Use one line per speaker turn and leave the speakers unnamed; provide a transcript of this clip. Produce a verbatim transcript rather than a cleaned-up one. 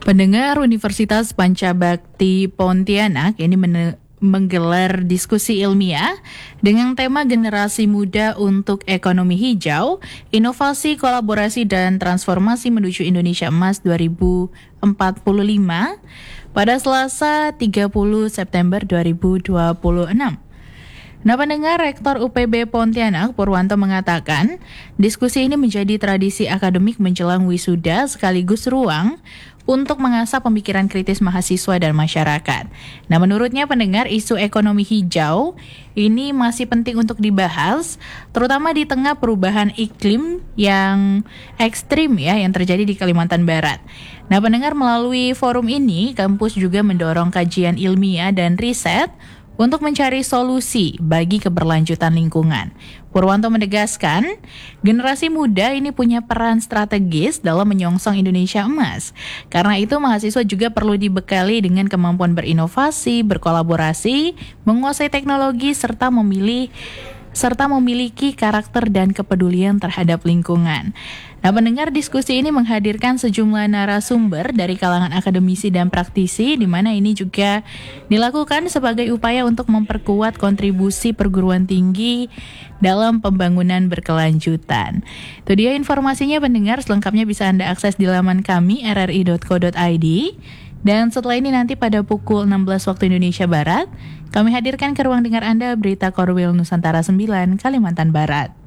Pendengar Universitas Pancabakti Pontianak ini men- menggelar diskusi ilmiah dengan tema Generasi Muda untuk Ekonomi Hijau, Inovasi, Kolaborasi, dan Transformasi Menuju Indonesia Emas dua ribu empat puluh lima pada Selasa tiga puluh September dua ribu dua puluh enam. Nah, pendengar, Rektor U P B Pontianak Purwanto mengatakan, diskusi ini menjadi tradisi akademik menjelang wisuda sekaligus ruang untuk mengasah pemikiran kritis mahasiswa dan masyarakat. Nah, menurutnya pendengar, isu ekonomi hijau ini masih penting untuk dibahas, terutama di tengah perubahan iklim yang ekstrim ya yang terjadi di Kalimantan Barat. Nah, pendengar, melalui forum ini, kampus juga mendorong kajian ilmiah dan riset untuk mencari solusi bagi keberlanjutan lingkungan. Purwanto menegaskan, generasi muda ini punya peran strategis dalam menyongsong Indonesia Emas. Karena itu, mahasiswa juga perlu dibekali dengan kemampuan berinovasi, berkolaborasi, menguasai teknologi, serta memilih serta memiliki karakter dan kepedulian terhadap lingkungan. Nah, pendengar, diskusi ini menghadirkan sejumlah narasumber dari kalangan akademisi dan praktisi, di mana ini juga dilakukan sebagai upaya untuk memperkuat kontribusi perguruan tinggi dalam pembangunan berkelanjutan. Itu dia informasinya, pendengar. Selengkapnya bisa Anda akses di laman kami r r i dot co dot i d. Dan setelah ini nanti pada pukul enam belas waktu Indonesia Barat, kami hadirkan ke ruang dengar Anda berita Korwil Nusantara sembilan Kalimantan Barat.